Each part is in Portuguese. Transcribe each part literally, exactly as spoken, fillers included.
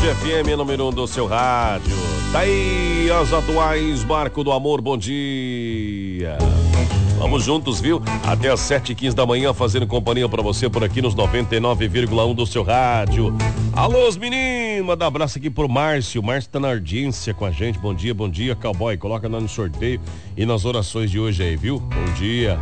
Estúdio F M, número um do seu rádio. Tá aí as atuais, Barco do Amor, bom dia. Vamos juntos, viu? Até às sete e quinze da manhã, fazendo companhia pra você por aqui nos noventa e nove vírgula um do seu rádio. Alô, os meninos, manda um abraço aqui pro Márcio. Márcio tá na audiência com a gente. Bom dia, bom dia, cowboy. Coloca nós no sorteio e nas orações de hoje aí, viu? Bom dia.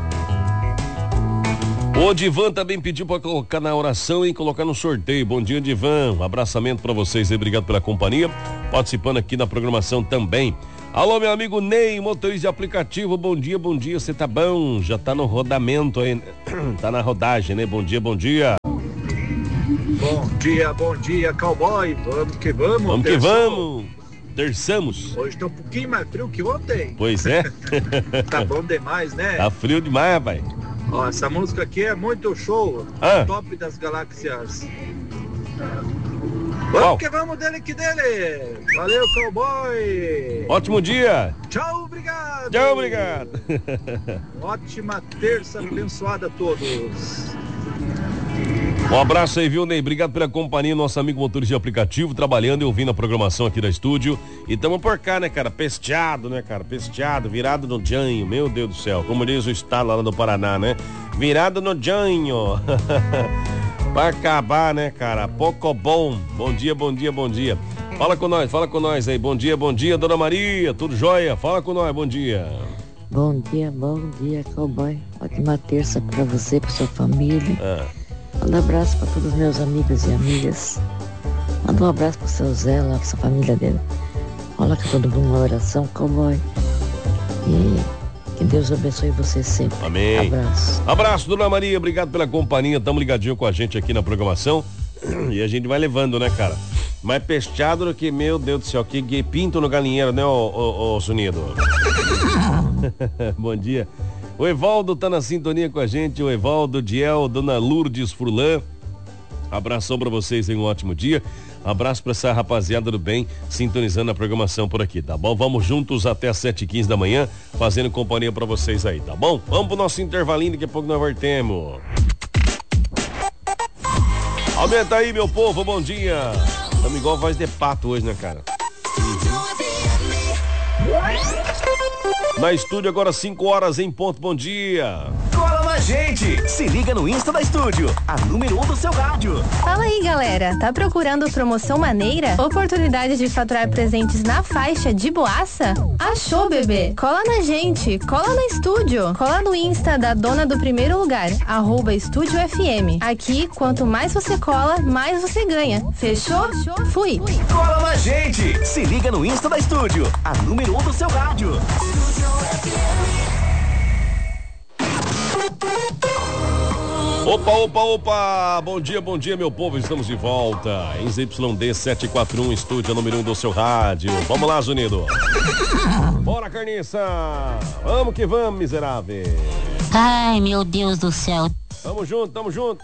O Divan também pediu para colocar na oração e colocar no sorteio. Bom dia, Divan. Um abraçamento para vocês e obrigado pela companhia. Participando aqui na programação também. Alô, meu amigo Ney, motorista de aplicativo. Bom dia, bom dia. Você tá bom? Já tá no rodamento aí. Tá na rodagem, né? Bom dia, bom dia. Bom dia, bom dia, cowboy. Vamos que vamos. Vamos que vamos. Terçamos. Hoje tá um pouquinho mais frio que ontem. Pois é. Tá bom demais, né? Tá frio demais, rapaz. Ó, essa música aqui é muito show. Ah. Top das galáxias. Qual? Vamos que vamos dele que dele. Valeu, cowboy. Ótimo dia. Tchau, obrigado. Tchau, obrigado. Ótima terça abençoada a todos. Um abraço aí, viu, Ney? Obrigado pela companhia, nosso amigo motorista de aplicativo, trabalhando e ouvindo a programação aqui da estúdio. E tamo por cá, né, cara? Pesteado, né, cara? Pesteado, virado no janho, meu Deus do céu. Como diz o estado lá do Paraná, né? Virado no janho. Pra acabar, né, cara? Pouco bom. Bom dia, bom dia, bom dia. Fala com nós, fala com nós aí. Bom dia, bom dia, Dona Maria. Tudo jóia? Fala com nós, bom dia. Bom dia, bom dia, cowboy. Ótima terça pra você, pra sua família. Ah. Manda um abraço para todos os meus amigos e amigas. Manda um abraço pro seu Zé lá, pra sua família dele. Coloca todo mundo na oração, cowboy. E que Deus abençoe você sempre. Amém. Abraço. Abraço, Dona Maria. Obrigado pela companhia. Tamo ligadinho com a gente aqui na programação. E a gente vai levando, né, cara? Mais pesteado do que, meu Deus do céu, que pinto no galinheiro, né, ô, ô, ô Sunido? Bom dia. O Evaldo tá na sintonia com a gente, o Evaldo, Diel, Dona Lourdes Furlan. Abração pra vocês em um ótimo dia. Abraço pra essa rapaziada do bem, sintonizando a programação por aqui, tá bom? Vamos juntos até às sete e quinze da manhã, fazendo companhia pra vocês aí, tá bom? Vamos pro nosso intervalinho, daqui a pouco nós voltemos. Aumenta aí, meu povo, bom dia. Estamos igual voz de pato hoje, né, cara? Na estúdio agora cinco horas em ponto, bom dia. Cola na gente, se liga no Insta da Estúdio, a número um do seu rádio. Fala aí, galera, tá procurando promoção maneira? Oportunidade de faturar presentes na faixa de boaça? Achou, bebê? Cola na gente, cola na Estúdio, cola no Insta da dona do primeiro lugar, arroba Estúdio F M. Aqui, quanto mais você cola, mais você ganha. Fechou? Fui. Cola na gente, se liga no Insta da Estúdio, a número um do seu rádio. Opa, opa, opa, bom dia, bom dia, meu povo, estamos de volta em Z Y D setecentos e quarenta e um, estúdio número um do seu rádio. Vamos lá, Zunido. Bora, carniça, vamos que vamos, miserável. Ai, meu Deus do céu. Tamo junto, tamo junto.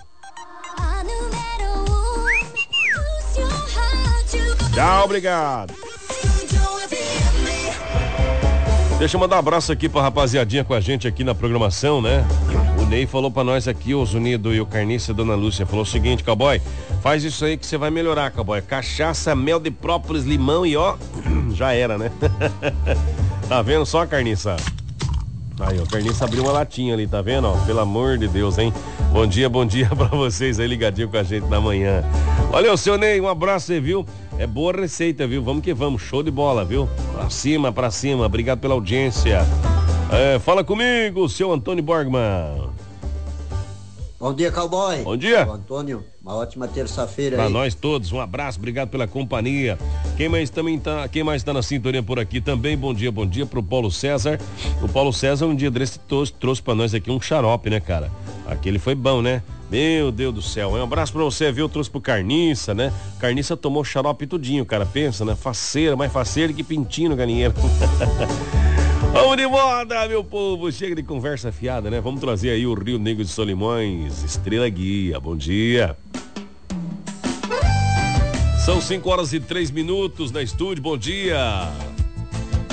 Tchau, obrigado. Deixa eu mandar um abraço aqui pra rapaziadinha com a gente aqui na programação, né? O Ney falou pra nós aqui, o Zunido e o Carniça, a Dona Lúcia, falou o seguinte, cowboy, faz isso aí que você vai melhorar, cowboy. Cachaça, mel de própolis, limão e ó, já era, né? Tá vendo só, Carniça? Aí, o Carniça abriu uma latinha ali, tá vendo? Ó, pelo amor de Deus, hein? Bom dia, bom dia pra vocês aí ligadinho com a gente na manhã. Valeu, seu Ney, um abraço aí, viu? É boa receita, viu? Vamos que vamos, show de bola, viu? Pra cima, pra cima, obrigado pela audiência. É, fala comigo, seu Antônio Borgman. Bom dia, cowboy. Bom dia. Ô, Antônio, uma ótima terça-feira pra aí. Pra nós todos, um abraço, obrigado pela companhia. Quem mais também tá, quem mais tá na sintonia por aqui também, bom dia, bom dia pro Paulo César. O Paulo César um dia desse trouxe, trouxe pra nós aqui um xarope, né, cara? Aquele foi bom, né? Meu Deus do céu, um abraço pra você, viu? Eu trouxe pro Carniça, né? Carniça tomou xarope tudinho, cara, pensa, né? Faceira, mais faceira que pintinho no galinheiro. Vamos de moda, meu povo, chega de conversa fiada, né? Vamos trazer aí o Rio Negro de Solimões, Estrela Guia, bom dia. São cinco horas e três minutos na estúdio, bom dia.